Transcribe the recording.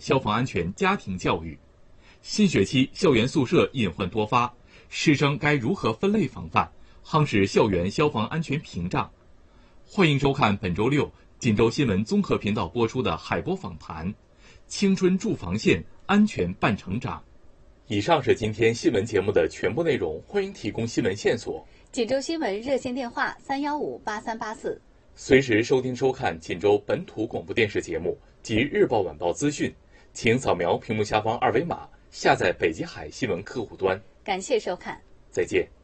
消防安全家庭教育。新学期校园宿舍隐患多发，师生该如何分类防范，夯实校园消防安全屏障？欢迎收看本周六锦州新闻综合频道播出的海波访谈，青春驻防线，安全伴成长。以上是今天新闻节目的全部内容，欢迎提供新闻线索。 锦州新闻热线电话3158384， 随时收听收看锦州本土广播电视节目及日报晚报资讯，请扫描屏幕下方二维码，下载北极海新闻客户端。 感谢收看， 再见。